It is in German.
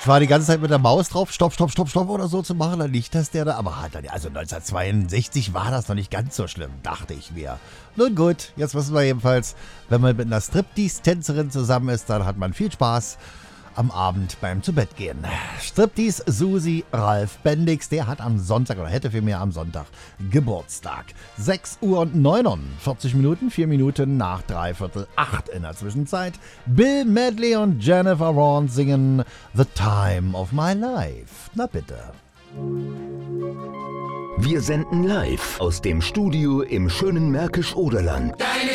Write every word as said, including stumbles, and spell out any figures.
Ich war die ganze Zeit mit der Maus drauf, stopp, stopp, stopp, stopp oder so zu machen, dann liegt das der da. Aber halt, also neunzehnhundertzweiundsechzig war das noch nicht ganz so schlimm, dachte ich mir. Nun gut, jetzt wissen wir jedenfalls, wenn man mit einer Striptease-Tänzerin zusammen ist, dann hat man viel Spaß am Abend beim Zubettgehen. Striptease Susi Ralf Bendix, der hat am Sonntag oder hätte vielmehr am Sonntag Geburtstag. sechs Uhr und neunundvierzig Minuten, vier Minuten nach dreiviertel acht in der Zwischenzeit. Bill Medley und Jennifer Vaughan singen The Time of My Life. Na bitte. Wir senden live aus dem Studio im schönen Märkisch-Oderland.